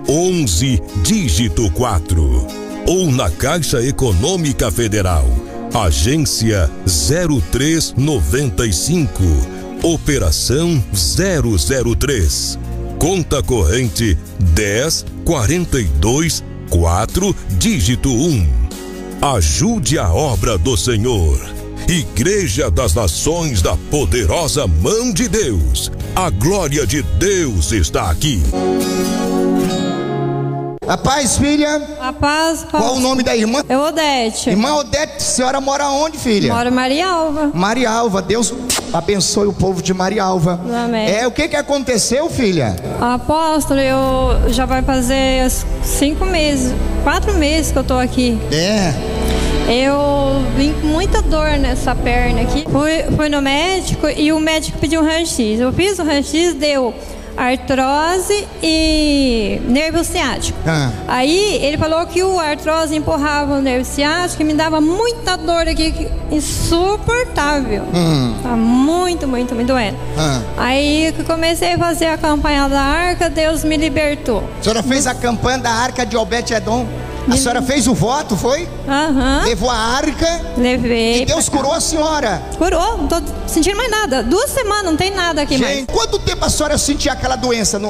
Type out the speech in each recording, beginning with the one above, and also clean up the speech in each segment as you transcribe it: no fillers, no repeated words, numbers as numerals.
11, dígito 4. Ou na Caixa Econômica Federal, agência 0395, operação 003, conta corrente 1042-4, dígito 1. Ajude a obra do Senhor. Igreja das Nações da Poderosa Mão de Deus. A glória de Deus está aqui. A paz, filha. A paz. Qual o nome da irmã? É Odete. Irmã Odete, a senhora mora onde, filha? Moro em Marialva. Marialva, Deus abençoe o povo de Marialva. Amém. O que aconteceu, filha? Apóstolo, eu já vai fazer 5 meses, 4 meses que eu tô aqui. Eu vim com muita dor nessa perna aqui. Fui no médico e o médico pediu um raio-x. Eu fiz o raio-x, deu artrose e nervo ciático. Aí ele falou que o artrose empurrava o nervo ciático e me dava muita dor aqui, insuportável. Tá muito doendo. Aí que comecei a fazer a campanha da Arca, Deus me libertou. A senhora fez a campanha da Arca de Obed-Edom? A senhora fez o voto, foi? Levou a arca? Levei. E Deus curou a senhora? Curou, não tô sentindo mais nada. 2 semanas, não tem nada aqui mais. Quanto tempo a senhora sentia aquela doença?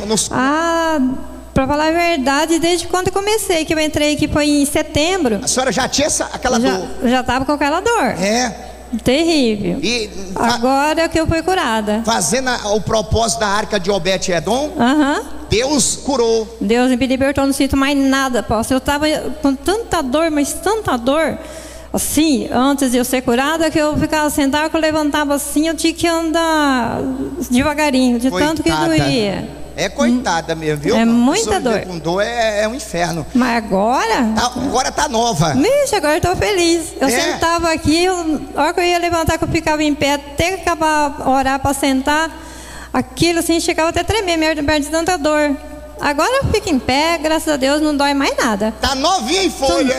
Pra falar a verdade, desde quando eu comecei, que eu entrei aqui foi em setembro. A senhora já tinha aquela dor? Já tava com aquela dor. Terrível. E agora que eu fui curada. Fazendo o propósito da Arca de Obed-Edom? Deus curou. Deus me libertou, não sinto mais nada, apóstolo. Eu tava com tanta dor, mas tanta dor, assim, antes de eu ser curada, que eu ficava sentada, que eu levantava assim, eu tinha que andar devagarinho, de tanto que doía. Coitada mesmo, viu? É muita dor. Com dor é um inferno. Mas agora? Agora tá nova. Vixe, agora eu tô feliz. Eu sentava aqui, a hora que eu ia levantar, que eu ficava em pé, até que acabar orar para sentar, aquilo assim, chegava até a tremer, minha perna de tanta dor. Agora eu fico em pé, graças a Deus, não dói mais nada. Tá novinha em folha.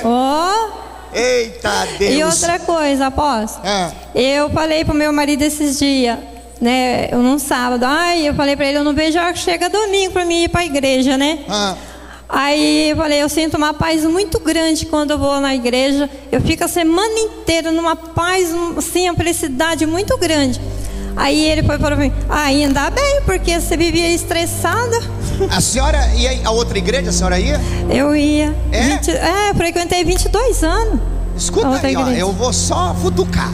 Eita Deus. E outra coisa, apóstolo. Eu falei pro meu marido esses dias, né, num sábado, eu falei pra ele, eu não vejo a hora que chega domingo pra mim ir pra igreja, né? Aí eu falei, eu sinto uma paz muito grande quando eu vou na igreja. Eu fico a semana inteira numa paz, assim, uma felicidade muito grande. Aí ele foi para mim, ainda bem, porque você vivia estressada. A senhora ia a outra igreja, a senhora ia? Eu ia. Eu frequentei 22 anos. Escuta aí, ó, eu vou só futucar.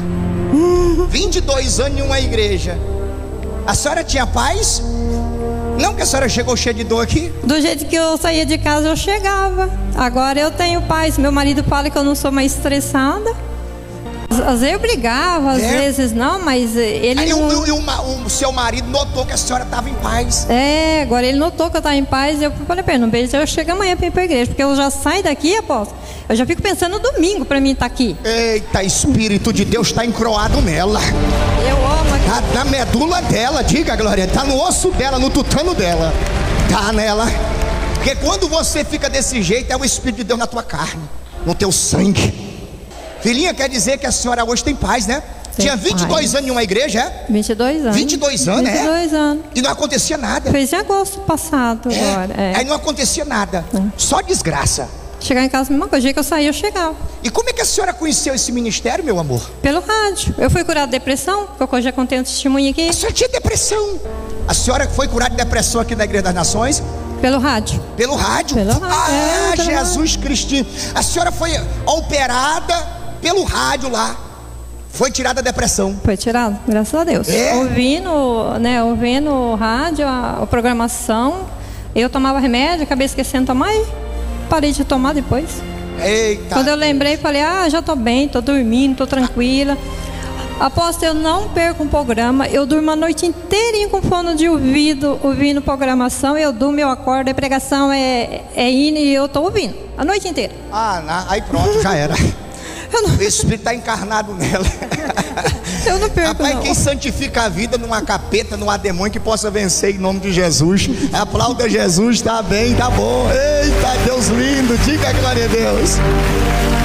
22 anos em uma igreja. A senhora tinha paz? Não que a senhora chegou cheia de dor aqui? Do jeito que eu saía de casa eu chegava. Agora eu tenho paz. Meu marido fala que eu não sou mais estressada. Às vezes eu brigava, às vezes não, mas ele aí não... o seu marido notou que a senhora estava em paz. Agora ele notou que eu estava em paz. Eu falei pra ele, não beijo, eu chego amanhã para ir pra igreja, porque eu já saio daqui, apóstolo, eu já fico pensando no domingo para mim estar aqui. Eita, Espírito de Deus está encroado nela. Eu amo aqui. Tá na medula dela, diga, Glória, tá no osso dela, no tutano dela. Tá nela. Porque quando você fica desse jeito, é o Espírito de Deus na tua carne, no teu sangue. Filhinha, quer dizer que a senhora hoje tem paz, né? Tinha 22 anos em uma igreja, 22 anos. 22 anos, 22 anos. E não acontecia nada. Fez em agosto passado agora. Aí não acontecia nada. Só desgraça. Chegar em casa, a mesma coisa. O dia que eu saí, eu chegava. E como é que a senhora conheceu esse ministério, meu amor? Pelo rádio. Eu fui curada de depressão, porque eu já contei um testemunho aqui. A senhora tinha depressão? A senhora foi curada de depressão aqui na Igreja das Nações? Pelo rádio. Pelo rádio? Pelo rádio. Jesus Cristo. A senhora foi operada pelo rádio lá. Foi tirada a depressão. Foi tirada, graças a Deus. Ouvindo o rádio, a programação. Eu tomava remédio, acabei esquecendo de tomar e parei de tomar depois. Eita. Quando eu lembrei, falei, já tô bem, tô dormindo, tô tranquila. Apóstolo, eu não perco um programa. Eu durmo a noite inteirinha com fone de ouvido, ouvindo programação. Eu durmo, eu acordo, a pregação é hino e eu tô ouvindo a noite inteira. Aí pronto, já era. O Espírito está encarnado nela. Eu não perco. Rapaz, quem santifica a vida numa capeta, numa demônio que possa vencer em nome de Jesus. Aplauda Jesus, tá bem, tá bom. Eita, Deus lindo, diga glória a Deus.